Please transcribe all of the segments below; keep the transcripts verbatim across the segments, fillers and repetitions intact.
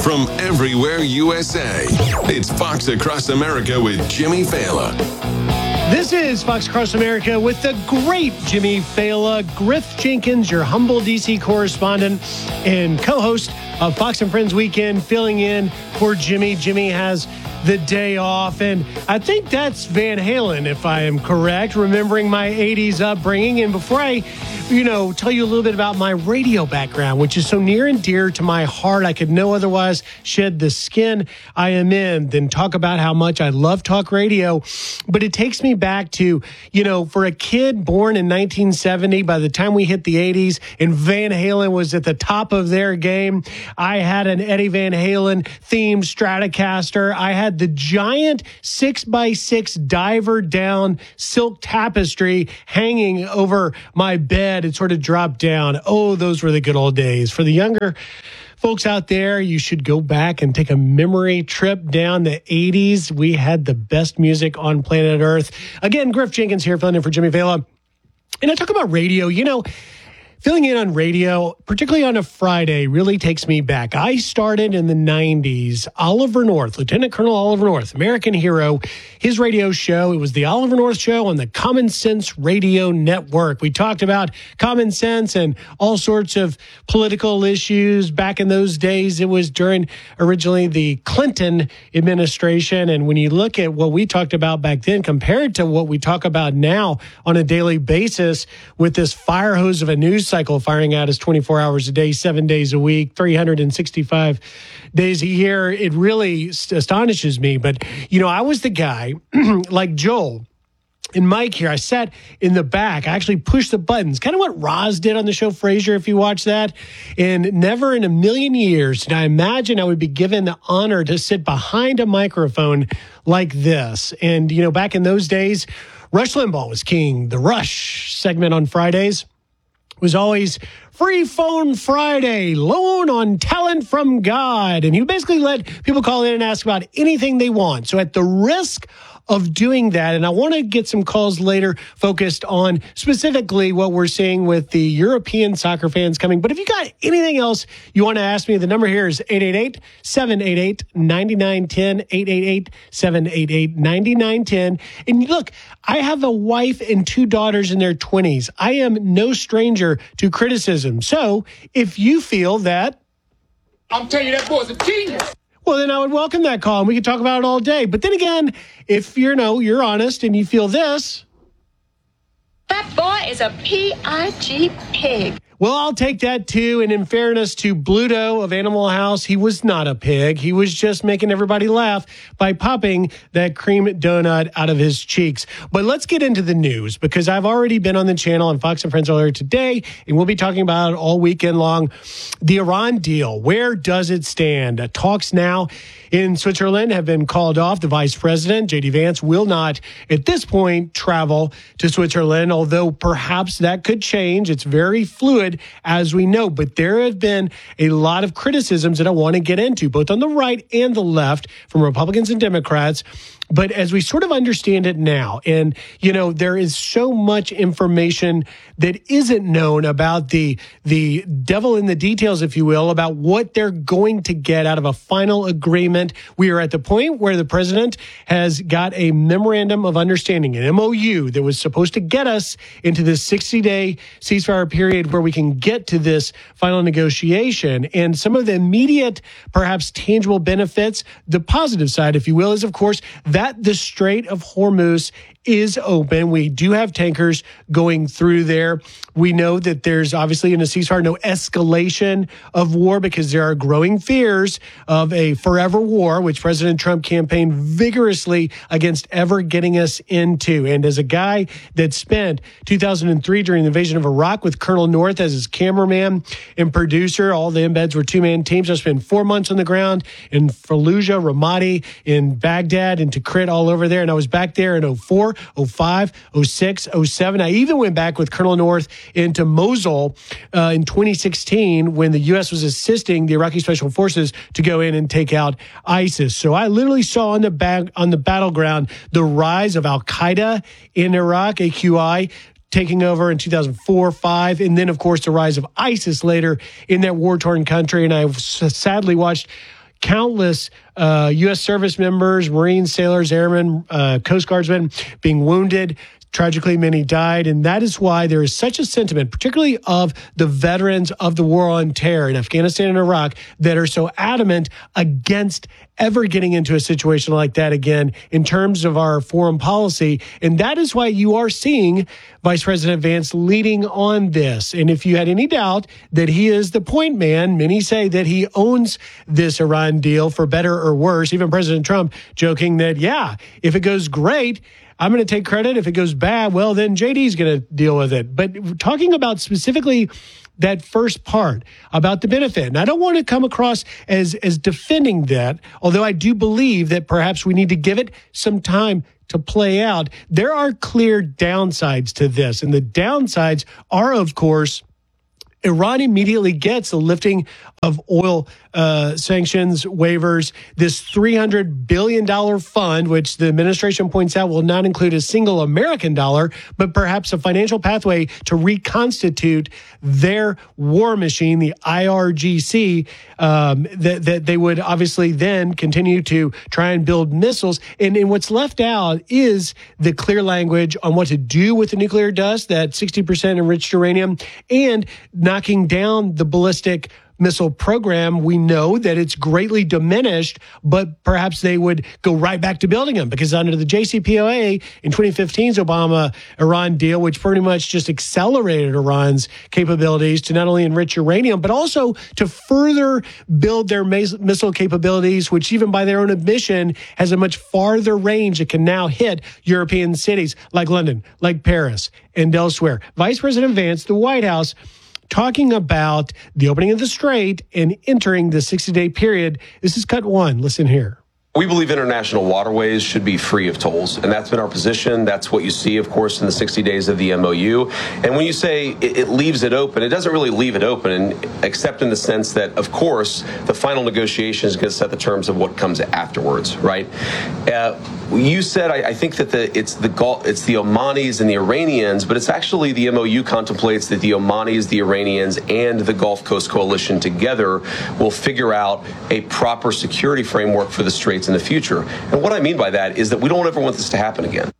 from everywhere U S A. It's Fox Across America with Jimmy Fallon. This is Fox Across America with the great Jimmy Fallon. Griff Jenkins, your humble D C correspondent and co-host of Fox and Friends Weekend, filling in for Jimmy. Jimmy has the day off, and I think that's Van Halen, if I am correct, remembering my eighties upbringing. And before I, you know, tell you a little bit about my radio background, which is so near and dear to my heart, I could no otherwise shed the skin I am in than talk about how much I love talk radio. But it takes me back to, you know, for a kid born in nineteen seventy, by the time we hit the eighties and Van Halen was at the top of their game, I had an Eddie Van Halen themed Stratocaster. I had the giant six by six diver down silk tapestry hanging over my bed. It sort of dropped down. Oh, those were the good old days. For the younger folks out there, you should go back and take a memory trip down the eighties. We had the best music on planet Earth. Again, Griff Jenkins here, filling in for Jimmy Fallon. And I talk about radio, you know, filling in on radio, particularly on a Friday, really takes me back. I started in the nineties. Oliver North, Lieutenant Colonel Oliver North, American hero, his radio show. It was the Oliver North Show on the Common Sense Radio Network. We talked about common sense and all sorts of political issues. Back in those days, it was during originally the Clinton administration. And when you look at what we talked about back then compared to what we talk about now on a daily basis with this fire hose of a news cycle firing at us twenty-four hours a day, seven days a week, three hundred sixty-five days a year, it really astonishes me. But, you know, I was the guy like Joel and Mike here. I sat in the back. I actually pushed the buttons, kind of what Roz did on the show Frasier, if you watch that. And never in a million years did I imagine I would be given the honor to sit behind a microphone like this. And, you know, back in those days, Rush Limbaugh was king. The Rush segment on Fridays was always Free Phone Friday, loan on talent from God. And he basically let people call in and ask about anything they want. So at the risk of doing that, and I want to get some calls later focused on specifically what we're seeing with the European soccer fans coming. But if you got anything else you want to ask me, the number here is eight eight eight, seven eight eight, nine nine one zero, eight eight eight, seven eight eight, nine nine one zero. And look, I have a wife and two daughters in their twenties. I am no stranger to criticism. So if you feel that, I'm telling you, that boy's a genius. well, then I would welcome that call, and we could talk about it all day. But then again, if you're, no, you're honest and you feel this, that boy is a P I G pig. well, I'll take that too. And in fairness to Bluto of Animal House, he was not a pig. He was just making everybody laugh by popping that cream donut out of his cheeks. But let's get into the news, because I've already been on the channel on Fox and Friends earlier today, and we'll be talking about it all weekend long. The Iran deal, where does it stand? Uh, talks now in Switzerland have been called off. The vice president, J D Vance, will not at this point travel to Switzerland, although perhaps that could change. It's very fluid, as we know, but there have been a lot of criticisms that I want to get into, both on the right and the left, from Republicans and Democrats. But as we sort of understand it now, and, you know, there is so much information that isn't known about the the devil in the details, if you will, about what they're going to get out of a final agreement. We are at the point where the president has got a memorandum of understanding, an M O U, that was supposed to get us into this sixty-day ceasefire period where we can get to this final negotiation. And some of the immediate, perhaps tangible benefits, the positive side, if you will, is, of course, that that the Strait of Hormuz is open. We do have tankers going through there. We know that there's obviously in a ceasefire no escalation of war, because there are growing fears of a forever war, which President Trump campaigned vigorously against ever getting us into. And as a guy that spent two thousand three during the invasion of Iraq with Colonel North as his cameraman and producer, all the embeds were two-man teams. I spent four months on the ground in Fallujah, Ramadi, in Baghdad, and Tikrit, all over there. And I was back there in oh four, oh five, oh six, oh seven. I even went back with Colonel North into Mosul uh, in twenty sixteen when the U S was assisting the Iraqi Special Forces to go in and take out ISIS. So I literally saw on the bag, on the battleground the rise of Al-Qaeda in Iraq, A Q I, taking over in two thousand four, five, and then, of course, the rise of ISIS later in that war-torn country. And I've sadly watched countless uh, U S service members, Marines, sailors, airmen, uh, Coast Guardsmen being wounded. Tragically, many died, and that is why there is such a sentiment, particularly of the veterans of the war on terror in Afghanistan and Iraq, that are so adamant against ever getting into a situation like that again in terms of our foreign policy. And that is why you are seeing Vice President Vance leading on this. And if you had any doubt that he is the point man, many say that he owns this Iran deal for better or worse. Even President Trump joking that, yeah, if it goes great, I'm going to take credit. If it goes bad, well, then J D's going to deal with it. But talking about specifically that first part about the benefit, and I don't want to come across as, as defending that, although I do believe that perhaps we need to give it some time to play out. There are clear downsides to this. And the downsides are, of course, Iran immediately gets the lifting of oil uh, sanctions waivers, this three hundred billion dollars fund, which the administration points out will not include a single American dollar, but perhaps a financial pathway to reconstitute their war machine, the I R G C, um, that, that they would obviously then continue to try and build missiles. And, and what's left out is the clear language on what to do with the nuclear dust, that sixty percent enriched uranium, and knocking down the ballistic missile program. We know that it's greatly diminished, but perhaps they would go right back to building them, because under the J C P O A in twenty fifteen's Obama-Iran deal, which pretty much just accelerated Iran's capabilities to not only enrich uranium, but also to further build their missile capabilities, which even by their own admission has a much farther range that can now hit European cities like London, like Paris, and elsewhere. Vice President Vance, the White House, talking about the opening of the strait and entering the sixty-day period. This is cut one. Listen here. We believe international waterways should be free of tolls, and that's been our position. That's what you see, of course, in the sixty days of the M O U. And when you say it, it leaves it open, it doesn't really leave it open, except in the sense that, of course, the final negotiation is going to set the terms of what comes afterwards, right? Uh, you said, I, I think that the, it's the Gulf, it's the Omanis and the Iranians, but it's actually the M O U contemplates that the Omanis, the Iranians, and the Gulf Coast Coalition together will figure out a proper security framework for the straits in the future. And what I mean by that is that we don't ever want this to happen again.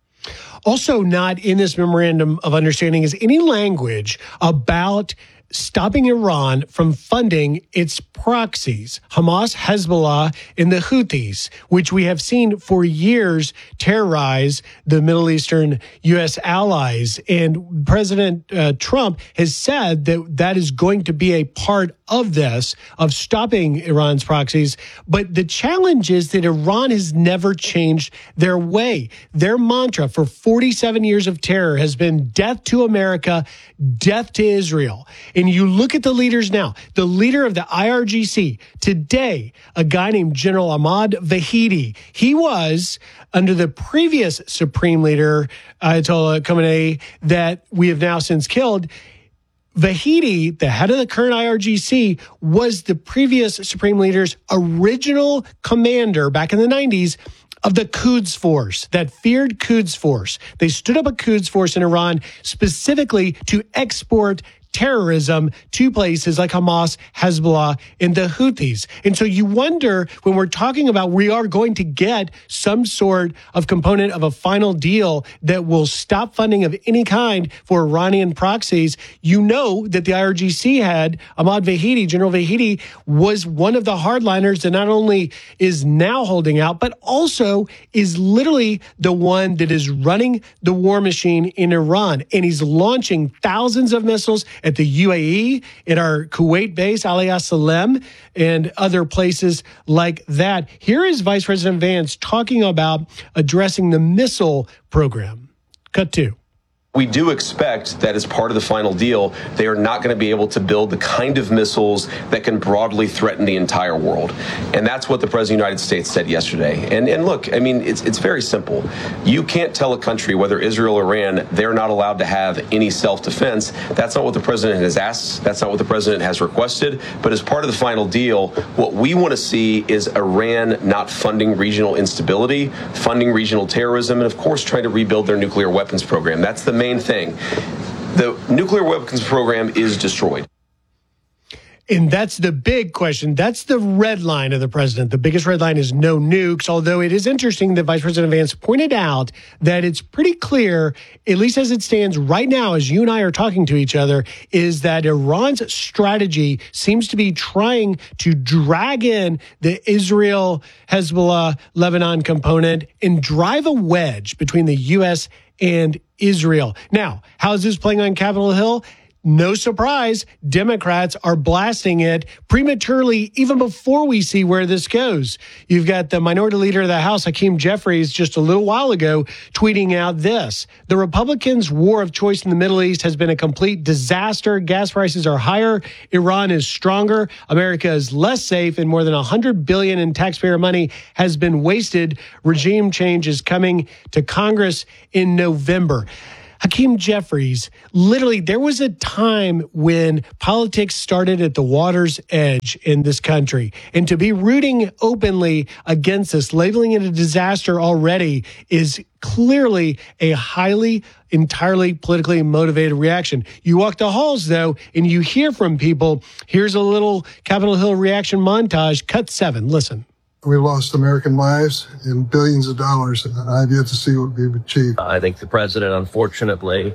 Also not in this memorandum of understanding is any language about stopping Iran from funding its proxies, Hamas, Hezbollah, and the Houthis, which we have seen for years terrorize the Middle Eastern U S allies. And President uh, Trump has said that that is going to be a part of this, of stopping Iran's proxies. But the challenge is that Iran has never changed their way. Their mantra for forty-seven years of terror has been death to America, death to Israel. And you look at the leaders now, the leader of the I R G C today, a guy named General Ahmad Vahidi. He was under the previous supreme leader, Ayatollah Khamenei, that we have now since killed. Vahidi, the head of the current I R G C, was the previous supreme leader's original commander back in the nineties of the Quds Force, that feared Quds Force. They stood up a Quds Force in Iran specifically to export terrorism to places like Hamas, Hezbollah, and the Houthis. And so you wonder, when we're talking about we are going to get some sort of component of a final deal that will stop funding of any kind for Iranian proxies, you know that the I R G C head, Ahmad Vahidi, General Vahidi, was one of the hardliners that not only is now holding out, but also is literally the one that is running the war machine in Iran. And he's launching thousands of missiles at the U A E, at our Kuwait base, Aliyah Salem, and other places like that. Here is Vice President Vance talking about addressing the missile program. Cut two. We do expect that as part of the final deal, they are not going to be able to build the kind of missiles that can broadly threaten the entire world. And that's what the President of the United States said yesterday. And and look, I mean, it's it's very simple. You can't tell a country, whether Israel or Iran, they're not allowed to have any self-defense. That's not what the President has asked. That's not what the President has requested. But as part of the final deal, what we want to see is Iran not funding regional instability, funding regional terrorism, and of course trying to rebuild their nuclear weapons program. That's the main thing. The nuclear weapons program is destroyed. And that's the big question. That's the red line of the president. The biggest red line is no nukes, although it is interesting that Vice President Vance pointed out that it's pretty clear, at least as it stands right now, as you and I are talking to each other, is that Iran's strategy seems to be trying to drag in the Israel, Hezbollah, Lebanon component and drive a wedge between the U S and Israel. Now, how is this playing on Capitol Hill? No surprise, Democrats are blasting it prematurely even before we see where this goes. You've got the minority leader of the House, Hakeem Jeffries, just a little while ago tweeting out this. The Republicans' war of choice in the Middle East has been a complete disaster. Gas prices are higher. Iran is stronger. America is less safe, and more than one hundred billion dollars in taxpayer money has been wasted. Regime change is coming to Congress in November. Hakeem Jeffries, literally, there was a time when politics started at the water's edge in this country. And to be rooting openly against this, labeling it a disaster already, is clearly a highly, entirely politically motivated reaction. You walk the halls, though, and you hear from people. Here's a little Capitol Hill reaction montage. Cut seven. Listen. We lost American lives and billions of dollars, and I've yet to see what we've achieved. I think the president, unfortunately,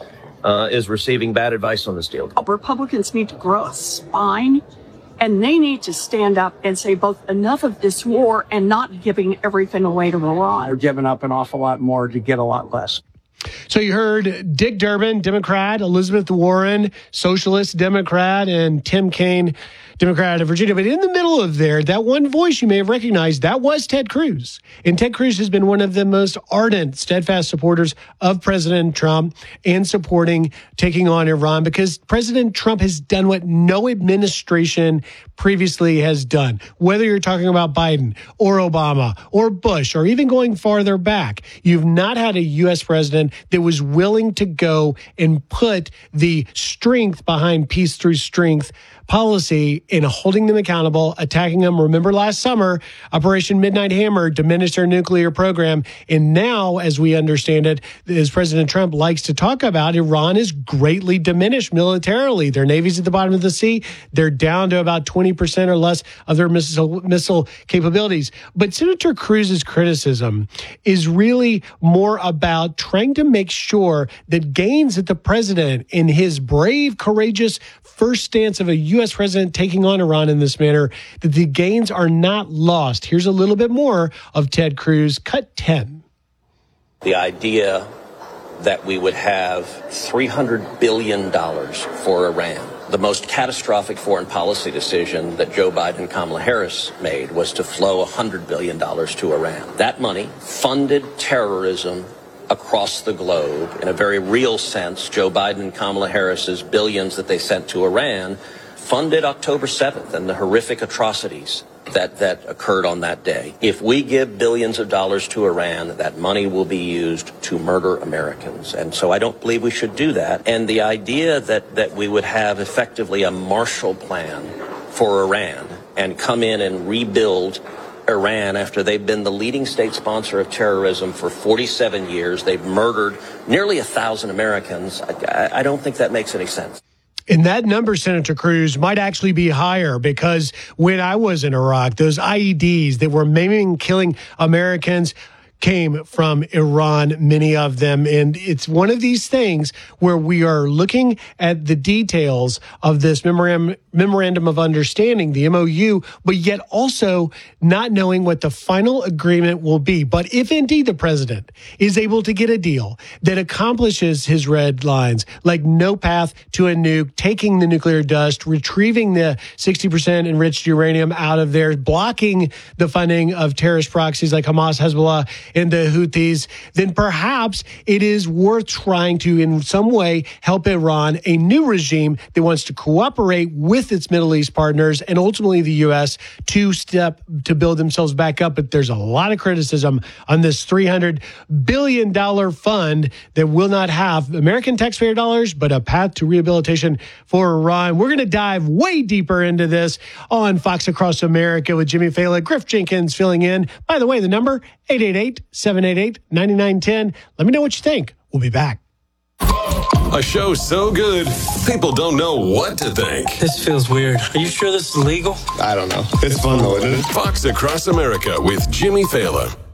uh, is receiving bad advice on this deal. Republicans need to grow a spine, and they need to stand up and say both enough of this war and not giving everything away to Iran. They're giving up an awful lot more to get a lot less. So you heard Dick Durbin, Democrat, Elizabeth Warren, Socialist Democrat, and Tim Kaine, Democrat of Virginia. But in the middle of there, that one voice you may have recognized, that was Ted Cruz. And Ted Cruz has been one of the most ardent, steadfast supporters of President Trump and supporting taking on Iran, because President Trump has done what no administration previously has done. Whether you're talking about Biden or Obama or Bush or even going farther back, you've not had a U S president that was willing to go and put the strength behind peace through strength policy in holding them accountable, attacking them. Remember last summer, Operation Midnight Hammer diminished their nuclear program. And now, as we understand it, as President Trump likes to talk about, Iran is greatly diminished militarily. Their navy's at the bottom of the sea. They're down to about twenty percent or less of their missile, missile capabilities. But Senator Cruz's criticism is really more about trying to make sure that gains that the president, in his brave, courageous first stance of a U S president taking on Iran in this manner, that the gains are not lost. Here's a little bit more of Ted Cruz, cut ten. The idea that we would have three hundred billion dollars for Iran. The most catastrophic foreign policy decision that Joe Biden and Kamala Harris made was to flow one hundred billion dollars to Iran. That money funded terrorism across the globe. In a very real sense, Joe Biden and Kamala Harris's billions that they sent to Iran funded October seventh and the horrific atrocities that, that occurred on that day. If we give billions of dollars to Iran, that money will be used to murder Americans. And so I don't believe we should do that. And the idea that, that we would have effectively a Marshall Plan for Iran and come in and rebuild Iran after they've been the leading state sponsor of terrorism for forty-seven years. They've murdered nearly a thousand Americans. I, I don't think that makes any sense. And that number, Senator Cruz, might actually be higher, because when I was in Iraq, those I E Ds that were maiming and killing Americans came from Iran, many of them. And it's one of these things where we are looking at the details of this memorandum, memorandum of understanding, the M O U, but yet also not knowing what the final agreement will be. But if indeed the president is able to get a deal that accomplishes his red lines, like no path to a nuke, taking the nuclear dust, retrieving the sixty percent enriched uranium out of there, blocking the funding of terrorist proxies like Hamas, Hezbollah, and the Houthis, then perhaps it is worth trying to, in some way, help Iran, a new regime that wants to cooperate with its Middle East partners and ultimately the U S to step to build themselves back up. But there's a lot of criticism on this three hundred billion dollars fund that will not have American taxpayer dollars, but a path to rehabilitation for Iran. We're going to dive way deeper into this on Fox Across America with Jimmy Failla, Griff Jenkins filling in. By the way, the number, eight eight eight, seven eight eight, nine nine one zero. Let me know what you think. We'll be back. A show so good, people don't know what to think. This feels weird. Are you sure this is legal? I don't know. It's fun though, isn't it? Fox Across America with Jimmy Fallon.